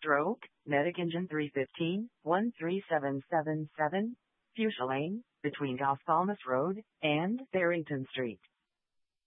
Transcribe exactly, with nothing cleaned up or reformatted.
Stroke, Medic Engine three fifteen, one three seven seven seven, Fuchsia Lane, between Gospalmas Road and Barrington Street.